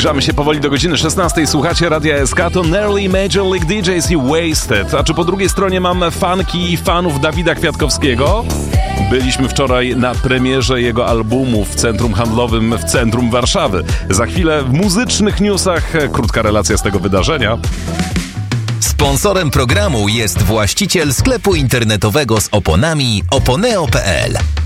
Zbliżamy się powoli do godziny 16. Słuchacie Radia SK, to Nearly Major League DJs i Wasted. A czy po drugiej stronie mam fanki i fanów Dawida Kwiatkowskiego? Byliśmy wczoraj na premierze jego albumu w centrum handlowym w centrum Warszawy. Za chwilę w muzycznych newsach krótka relacja z tego wydarzenia. Sponsorem programu jest właściciel sklepu internetowego z oponami oponeo.pl.